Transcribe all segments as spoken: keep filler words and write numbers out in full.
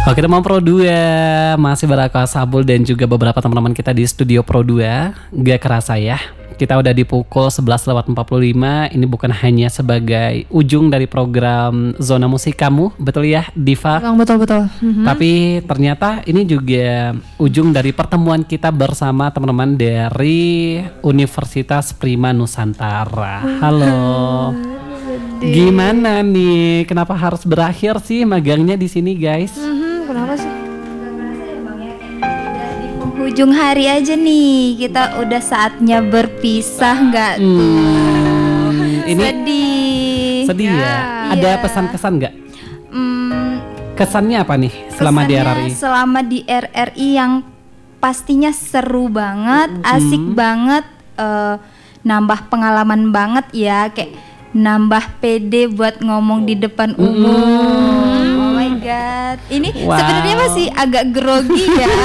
Oke teman Pro dua, masih beraka Sabul dan juga beberapa teman-teman kita di studio Pro dua. Gak kerasa ya, kita udah di pukul sebelas lewat empat puluh lima. Ini bukan hanya sebagai ujung dari program Zona Musik Kamu, betul ya Diva? Bang, betul-betul. Mm-hmm. Tapi ternyata ini juga ujung dari pertemuan kita bersama teman-teman dari Universitas Prima Nusantara. Halo. Gimana nih? Kenapa harus berakhir sih magangnya di sini, guys? Mm-hmm. Kenapa sih? Di penghujung hari aja nih, kita udah saatnya berpisah nggak tuh? Hmm, ini sedih. Sedih ya? Ya. Ada Iya. pesan-kesan nggak? Hmm, Kesannya apa nih selama di R R I? kesannya selama di R R I yang pastinya seru banget, asik banget, eh, nambah pengalaman banget ya, kayak nambah pede buat ngomong di depan umum. Oh my god, ini Wow. sebenarnya masih agak grogi ya.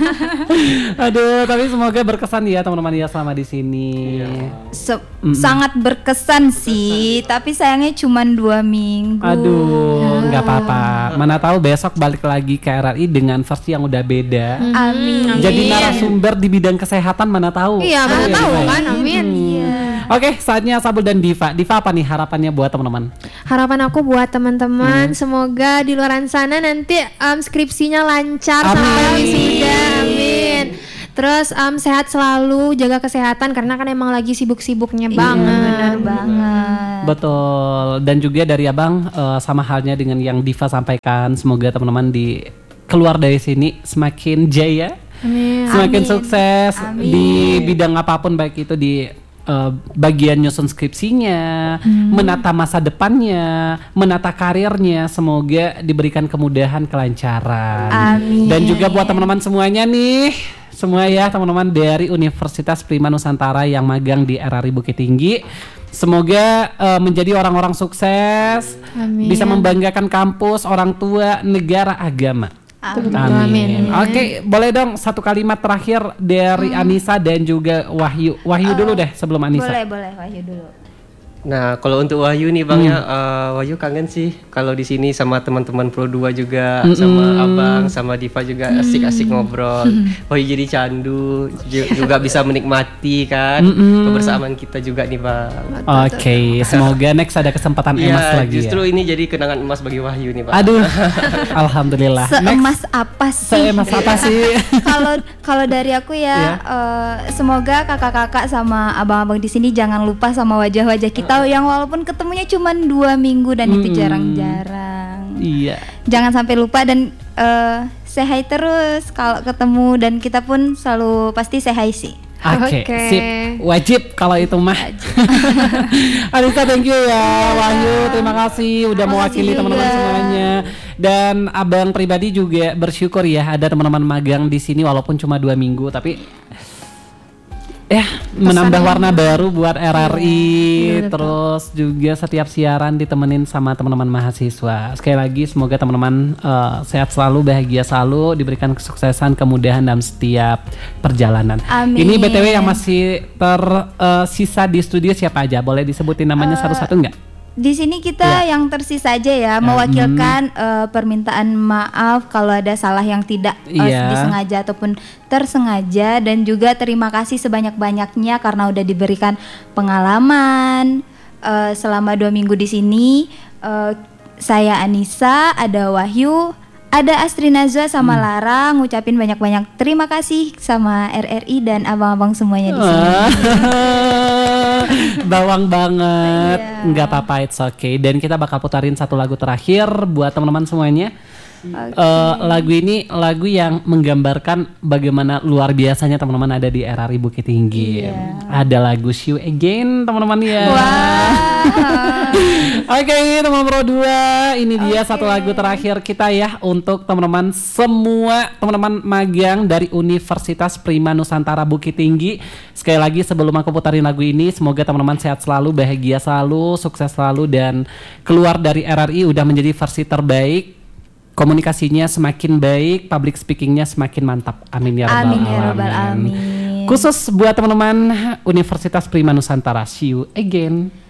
Aduh, tapi semoga berkesan ya teman-teman ya selama di sini. Se- sangat berkesan sih, tapi sayangnya cuma dua minggu. Aduh, nggak apa-apa. Mana tahu besok balik lagi ke R R I dengan versi yang udah beda. Amin. Jadi narasumber di bidang kesehatan mana tahu. Iya, mana Aduh, tahu ya, kan, amin. Oke, saatnya Sabul dan Diva. Diva apa nih harapannya buat teman-teman? Harapan aku buat teman-teman, semoga di luar sana nanti um, skripsinya lancar sampai wisuda, amin. Terus um, sehat selalu, jaga kesehatan karena kan emang lagi sibuk-sibuknya banget. Benar banget. Betul. Dan juga dari Abang eh, sama halnya dengan yang Diva sampaikan, semoga teman-teman di keluar dari sini semakin jaya, Amin. semakin Amin. sukses Amin. di bidang apapun, baik itu di eh, bagian nyusun skripsinya, menata masa depannya, menata karirnya. Semoga diberikan kemudahan, kelancaran. Amin. Dan juga buat teman-teman semuanya nih, semua ya teman-teman dari Universitas Prima Nusantara yang magang di R R I Bukit Tinggi, semoga uh, menjadi orang-orang sukses, Amin. bisa membanggakan kampus, orang tua, negara, agama. Amin. Amin. Oke, boleh dong satu kalimat terakhir dari Anissa dan juga Wahyu. Wahyu dulu deh sebelum Anissa. Boleh, boleh Wahyu dulu. Nah, kalau untuk Wahyu nih Bang ya, eh, Wahyu kangen sih kalau di sini sama teman-teman Pro dua juga, sama Abang, sama Diva juga asik-asik ngobrol. Wahyu jadi candu, ju- juga bisa menikmati kan kebersamaan kita juga nih Bang. Oke, semoga next ada kesempatan emas Iya, lagi justru ya. ini jadi kenangan emas bagi Wahyu nih Bang. Aduh, alhamdulillah. Seemas apa sih? Seemas apa sih? Kalau kalau dari aku ya, Ya. eh, semoga kakak-kakak sama abang-abang di sini jangan lupa sama wajah-wajah kita yang walaupun ketemunya cuma dua minggu dan itu jarang-jarang. Iya. Jangan sampai lupa dan eh, say hi terus kalau ketemu, dan kita pun selalu pasti say hi sih. Oke, Oke. sip. Wajib kalau itu mah. Anissa, thank you ya. Wahyu, terima kasih udah mewakili juga. teman-teman semuanya. Dan Abang pribadi juga bersyukur ya ada teman-teman magang di sini walaupun cuma dua minggu, tapi ya menambah warna baru buat R R I. Terus juga setiap siaran ditemenin sama teman-teman mahasiswa. Sekali lagi semoga teman-teman eh, sehat selalu, bahagia selalu, diberikan kesuksesan, kemudahan dalam setiap perjalanan. Amin. Ini B T W yang masih tersisa di studio siapa aja? Boleh disebutin namanya satu-satu nggak? Di sini kita yang tersisa aja ya, mewakilkan eh, permintaan maaf kalau ada salah yang tidak eh, Iya. disengaja ataupun tersengaja, dan juga terima kasih sebanyak-banyaknya karena udah diberikan pengalaman eh, selama dua minggu di sini. Eh, saya Anissa, ada Wahyu, ada Astri Nazwa sama Lara, ngucapin banyak-banyak terima kasih sama R R I dan abang-abang semuanya di sini. Bawang banget. Iya. Nggak apa-apa, it's okay. Dan kita bakal putarin satu lagu terakhir buat teman-teman semuanya. Eh, lagu ini lagu yang menggambarkan bagaimana luar biasanya teman-teman ada di R R I Bukit Tinggi. Ada lagu See You Again teman-teman ya. Oke, teman Pro dua, ini dia satu lagu terakhir kita ya untuk teman-teman semua, teman-teman magang dari Universitas Prima Nusantara Bukit Tinggi. Sekali lagi sebelum aku putarin lagu ini, semoga teman-teman sehat selalu, bahagia selalu, sukses selalu, dan keluar dari R R I udah menjadi versi terbaik. Komunikasinya semakin baik, public speakingnya semakin mantap. Amin ya rabbal Amin ya rabbal alamin. alamin. Khusus buat teman-teman Universitas Prima Nusantara, see you again.